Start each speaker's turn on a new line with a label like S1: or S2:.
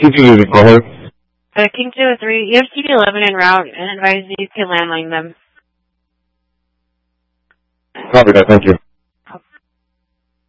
S1: TP go ahead.
S2: King 203, you have TP11 en route and advise you to landline them.
S1: Copy that, thank you.